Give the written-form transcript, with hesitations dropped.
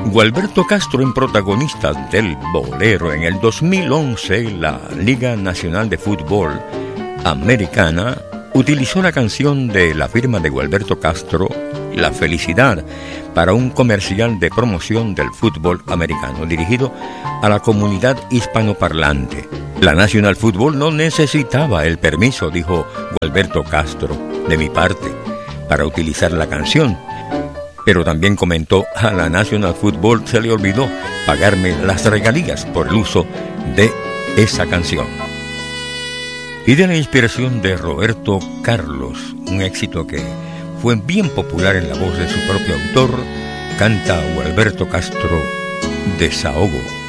Gualberto Castro, en protagonista del bolero. En el 2011, la Liga Nacional de Fútbol Americana utilizó la canción de la firma de Gualberto Castro, La Felicidad, para un comercial de promoción del fútbol americano dirigido a la comunidad hispanoparlante. La National Football no necesitaba el permiso, dijo Gualberto Castro, de mi parte, para utilizar la canción. Pero también comentó, a la National Football se le olvidó pagarme las regalías por el uso de esa canción. Y de la inspiración de Roberto Carlos, un éxito que fue bien popular en la voz de su propio autor, canta Gualberto Castro, Desahogo.